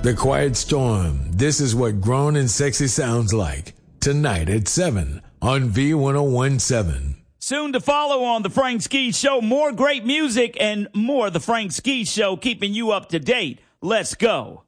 The Quiet Storm. This is what grown and sexy sounds like. Tonight at 7 on V1017. Soon to follow on The Frank Ski Show. More great music and more The Frank Ski Show, keeping you up to date. Let's go.